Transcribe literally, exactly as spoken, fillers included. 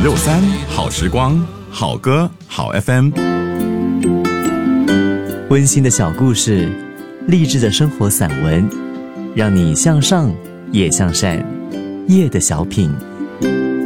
六三好时光，好歌好 F M。 温馨的小故事，励志的生活散文，让你向上也向善。夜的小品。